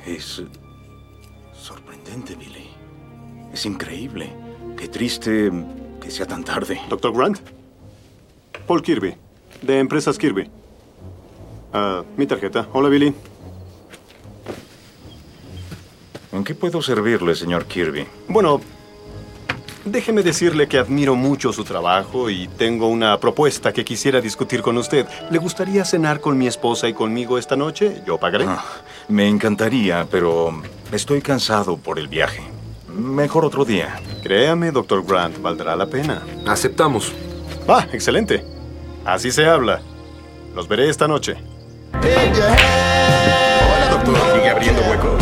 Es sorprendente, Billy. Es increíble. Qué triste que sea tan tarde. ¿Dr. Grant? Paul Kirby, de Empresas Kirby. Mi tarjeta. Hola, Billy. ¿En qué puedo servirle, señor Kirby? Bueno, déjeme decirle que admiro mucho su trabajo y tengo una propuesta que quisiera discutir con usted. ¿Le gustaría cenar con mi esposa y conmigo esta noche? Yo pagaré. Me encantaría, pero estoy cansado por el viaje. Mejor otro día. Créame, Dr. Grant, valdrá la pena. Aceptamos. Excelente. Así se habla. Los veré esta noche. Hola, doctor. Sigue abriendo huecos.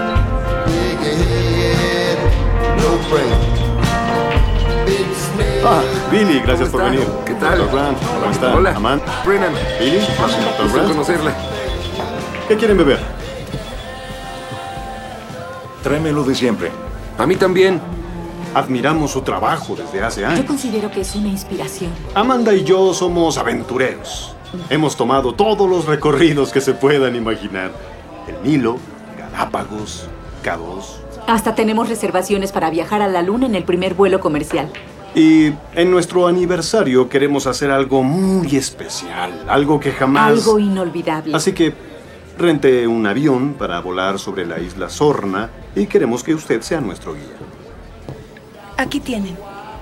Billy, gracias por venir. ¿Qué tal? Dr. Grant, ¿cómo está? Hola. Amanda. Brennan. Billy, Dr. Gusto Grant. conocerle. ¿Qué quieren beber? Tráeme lo de siempre. A mí también. Admiramos su trabajo desde hace Yo años. considero que es una inspiración. Amanda y yo somos aventureros. Hemos tomado todos los recorridos que se puedan imaginar. El Nilo, Galápagos, K2. Hasta tenemos reservaciones para viajar a la Luna en el primer vuelo comercial. Y en nuestro aniversario queremos hacer algo muy especial. Algo que jamás... Algo inolvidable. Así que rente un avión para volar sobre la isla Sorna y queremos que usted sea nuestro guía. Aquí tienen.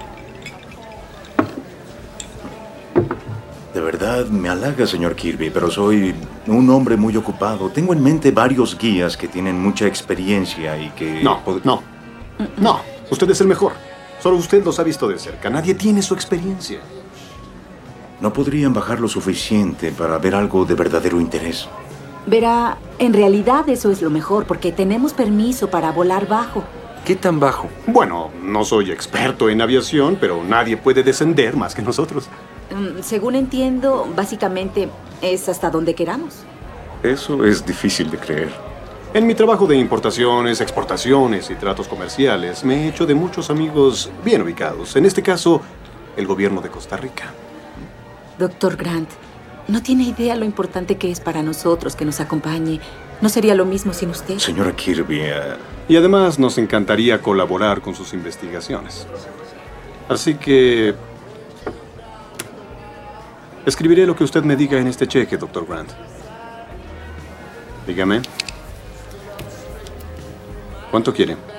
De verdad, me halaga, señor Kirby, pero soy un hombre muy ocupado. Tengo en mente varios guías que tienen mucha experiencia y que... No. Usted es el mejor. Solo usted los ha visto de cerca. Nadie tiene su experiencia. ¿No podrían bajar lo suficiente para ver algo de verdadero interés? Verá, en realidad eso es lo mejor, porque tenemos permiso para volar bajo. ¿Qué tan bajo? Bueno, no soy experto en aviación, pero nadie puede descender más que nosotros. Según entiendo, básicamente es hasta donde queramos. Eso es difícil de creer. En mi trabajo de importaciones, exportaciones y tratos comerciales, me he hecho de muchos amigos bien ubicados. En este caso, el gobierno de Costa Rica. Dr. Grant, no tiene idea lo importante que es para nosotros que nos acompañe. No sería lo mismo sin usted. Señora Kirby, Y además nos encantaría colaborar con sus investigaciones. Así que... escribiré lo que usted me diga en este cheque, Dr. Grant. Dígame. ¿Cuánto quiere?